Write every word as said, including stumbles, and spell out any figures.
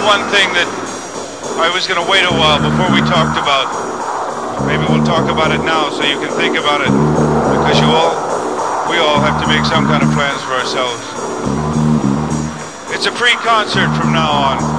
one thing that I was going to wait a while before we talked about. Maybe we'll talk about it now so you can think about it. Because you all, we all have to make some kind of plans for ourselves. It's a pre-concert from now on.